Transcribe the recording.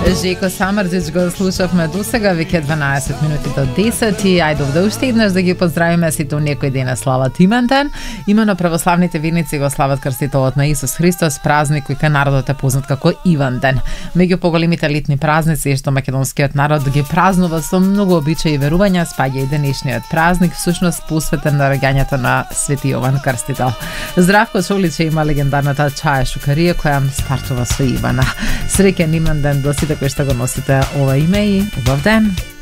Жеко Самарџич го слушавме до сега, веќе 12 минути до 10 и ајде овде уште еднаш да ги поздравиме сите некој ден слават именден. Имено православните верници го слават крстителот на Исус Христос, празник кој кај народот е познат како Иванден. Меѓу поголемите летни празници што македонскиот народ ги празнува со многу обичаи и верувања, спаѓа и денешниот празник, всушност посветен на раѓањето на Свети Јован Крстител. Здравко Шоличе има легендарната чаја шукарија која стартува со Ивана. Среќен именден до сите кои што го носите ова име и убав ден.